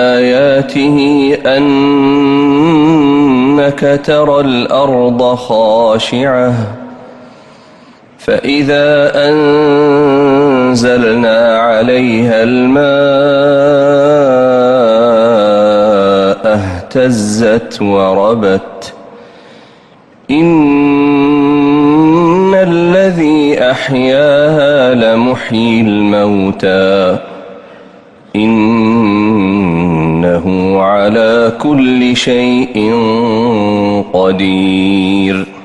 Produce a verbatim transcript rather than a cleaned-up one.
آياته أنك ترى الأرض خاشعة فإذا أنزلنا عليها الماء اهتزت وربت إن الذي أحياها لمحيي الموتى إنه على كل شيء قدير.